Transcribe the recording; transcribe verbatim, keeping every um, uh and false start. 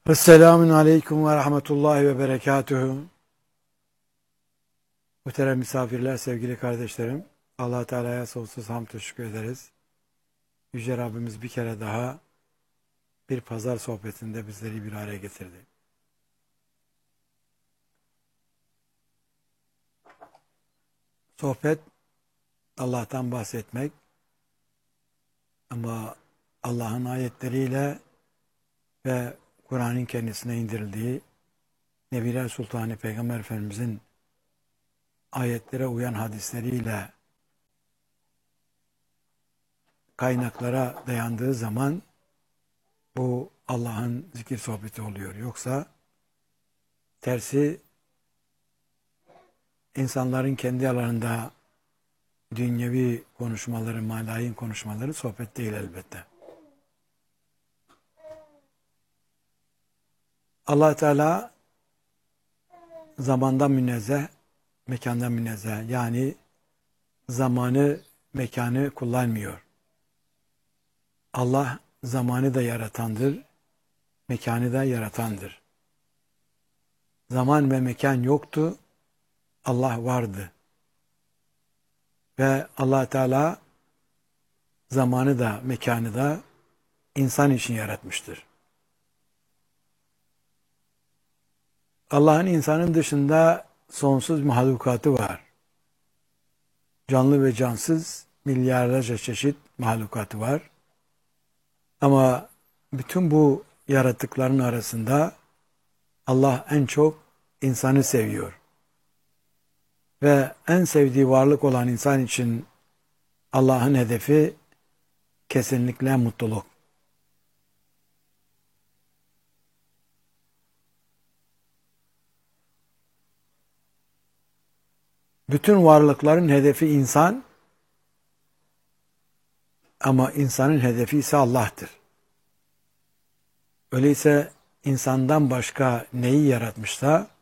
Esselamun Aleyküm ve Rahmetullahi ve Berekatuhu. Muhterem misafirler, sevgili kardeşlerim, Allah Teala'ya sonsuz hamd teşekkür ederiz. Yüce Rabbimiz bir kere daha bir pazar sohbetinde bizleri bir araya getirdi. Sohbet, Allah'tan bahsetmek ama Allah'ın ayetleriyle ve Kur'an'ın kendisine indirildiği Nebiler Sultanı Peygamber Efendimizin ayetlere uyan hadisleriyle kaynaklara dayandığı zaman bu Allah'ın zikir sohbeti oluyor. Yoksa tersi insanların kendi alanında dünyevi konuşmaları, malayin konuşmaları sohbet değil elbette. Allah Teala zamandan münezzeh, mekandan münezzeh. Yani zamanı, mekanı kullanmıyor. Allah zamanı da yaratandır, mekanı da yaratandır. Zaman ve mekan yoktu, Allah vardı. Ve Allah Teala zamanı da, mekanı da insan için yaratmıştır. Allah'ın insanın dışında sonsuz mahlukatı var. Canlı ve cansız milyarlarca çeşit mahlukatı var. Ama bütün bu yaratıkların arasında Allah en çok insanı seviyor. Ve en sevdiği varlık olan insan için Allah'ın hedefi kesinlikle mutluluk. Bütün varlıkların hedefi insan ama insanın hedefi ise Allah'tır. Öyleyse insandan başka neyi yaratmışsa